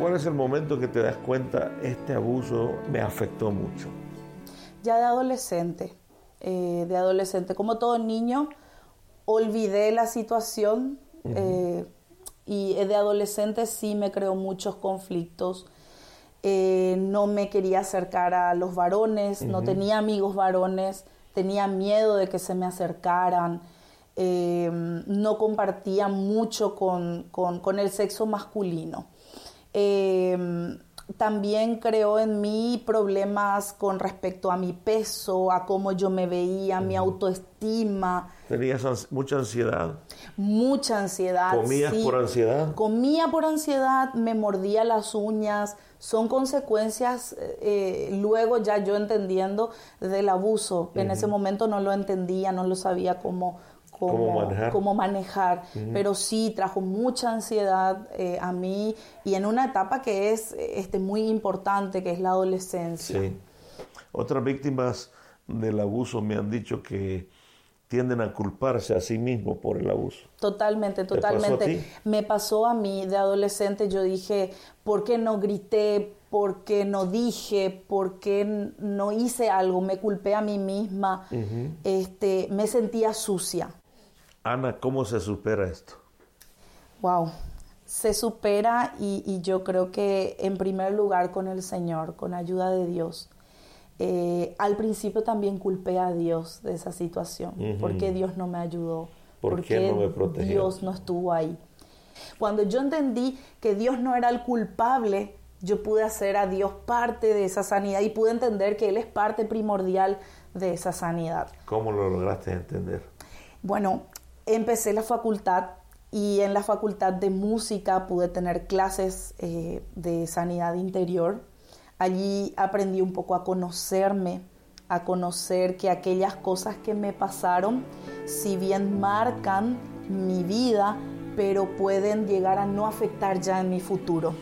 ¿Cuál es el momento que te das cuenta, este abuso me afectó mucho? Ya de adolescente, como todo niño, olvidé la situación. Y de adolescente sí me creó muchos conflictos. No me quería acercar a los varones, no tenía amigos varones, tenía miedo de que se me acercaran. No compartía mucho con el sexo masculino. También creó en mí problemas con respecto a mi peso, a cómo yo me veía, mi autoestima. ¿Tenías mucha ansiedad? Mucha ansiedad. ¿Comías por ansiedad? Comía por ansiedad, me mordía las uñas. Son consecuencias, luego ya yo entendiendo, del abuso. En ese momento no lo entendía, no lo sabía cómo manejar. Pero sí, trajo mucha ansiedad a mí, y en una etapa que es muy importante, que es la adolescencia. Sí. Otras víctimas del abuso me han dicho que tienden a culparse a sí mismos por el abuso. Totalmente. ¿Te pasó a ti? Me pasó a mí de adolescente. Yo dije, ¿por qué no grité? ¿Por qué no dije? ¿Por qué no hice algo? Me culpé a mí misma. Me sentía sucia. Ana, ¿cómo se supera esto? Wow, se supera y yo creo que en primer lugar con el Señor, con ayuda de Dios. Al principio también culpé a Dios de esa situación. ¿Por qué Dios no me ayudó? ¿Por qué no me protegió? Dios no estuvo ahí? Cuando yo entendí que Dios no era el culpable, yo pude hacer a Dios parte de esa sanidad y pude entender que Él es parte primordial de esa sanidad. ¿Cómo lo lograste entender? Bueno, empecé la facultad y en la facultad de música pude tener clases de sanidad interior. Allí aprendí un poco a conocerme, a conocer que aquellas cosas que me pasaron, si bien marcan mi vida, pero pueden llegar a no afectar ya en mi futuro.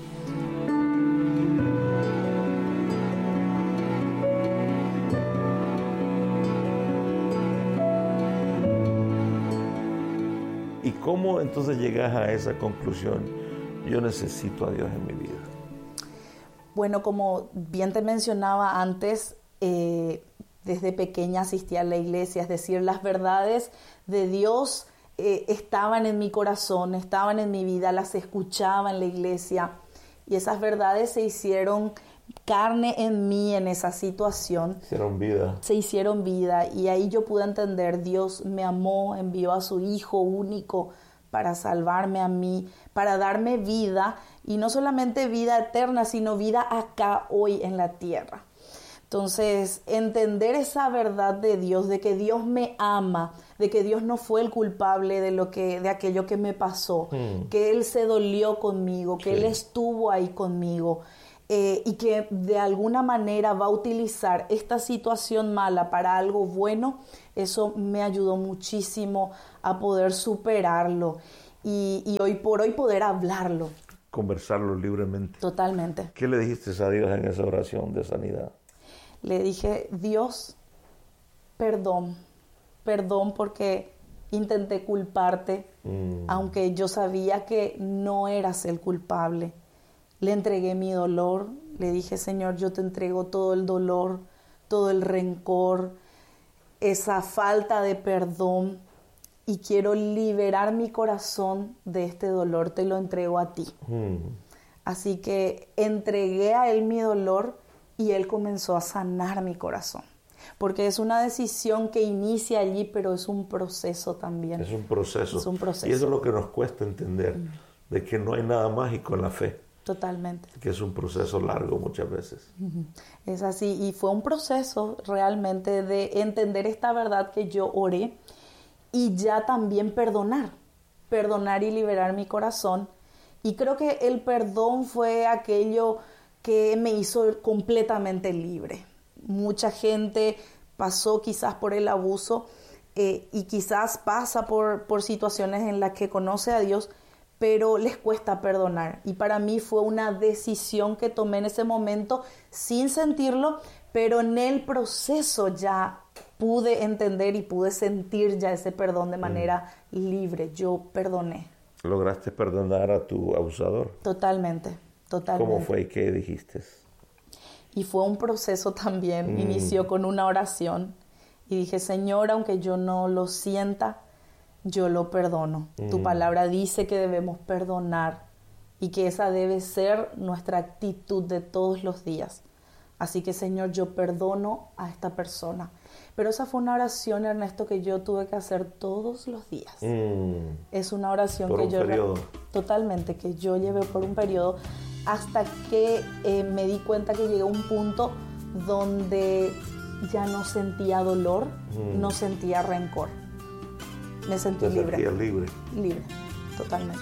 ¿Y cómo entonces llegas a esa conclusión? Yo necesito a Dios en mi vida. Bueno, como bien te mencionaba antes, desde pequeña asistía a la iglesia, es decir, las verdades de Dios estaban en mi corazón, estaban en mi vida, las escuchaba en la iglesia, y esas verdades se hicieron carne en mí en esa situación. Se hicieron vida, y ahí yo pude entender, Dios me amó, envió a su Hijo único para salvarme a mí, para darme vida, y no solamente vida eterna, sino vida acá, hoy en la tierra. Entonces, entender esa verdad de Dios, de que Dios me ama, de que Dios no fue el culpable de aquello que me pasó, que Él se dolió conmigo, que Él estuvo ahí conmigo, y que de alguna manera va a utilizar esta situación mala para algo bueno. Eso me ayudó muchísimo a poder superarlo y hoy por hoy poder hablarlo. Conversarlo libremente. Totalmente. ¿Qué le dijiste a Dios en esa oración de sanidad? Le dije, Dios, perdón porque intenté culparte, aunque yo sabía que no eras el culpable. Le entregué mi dolor, le dije, Señor, yo te entrego todo el dolor, todo el rencor, esa falta de perdón, y quiero liberar mi corazón de este dolor, te lo entrego a ti. Así que entregué a Él mi dolor y Él comenzó a sanar mi corazón. Porque es una decisión que inicia allí, pero es un proceso también. Es un proceso. Es un proceso. Y eso es lo que nos cuesta entender, de que no hay nada mágico en la fe. Totalmente. Que es un proceso largo muchas veces. Es así, y fue un proceso realmente de entender esta verdad que yo oré, y ya también perdonar y liberar mi corazón. Y creo que el perdón fue aquello que me hizo completamente libre. Mucha gente pasó quizás por el abuso y quizás pasa por situaciones en las que conoce a Dios, pero les cuesta perdonar. Y para mí fue una decisión que tomé en ese momento sin sentirlo, pero en el proceso ya pude entender y pude sentir ya ese perdón de manera libre. Yo perdoné. ¿Lograste perdonar a tu abusador? Totalmente. Totalmente. ¿Cómo fue y qué dijiste? Y fue un proceso también, inició con una oración y dije, Señor, aunque yo no lo sienta, yo lo perdono. Tu palabra dice que debemos perdonar y que esa debe ser nuestra actitud de todos los días. Así que, Señor, yo perdono a esta persona. Pero esa fue una oración, Ernesto, que yo tuve que hacer todos los días. Es una oración por que un yo... periodo. Totalmente, que yo llevé por un periodo hasta que me di cuenta que llegué a un punto donde ya no sentía dolor, no sentía rencor. Me sentí libre. Te sentías libre. Libre, totalmente.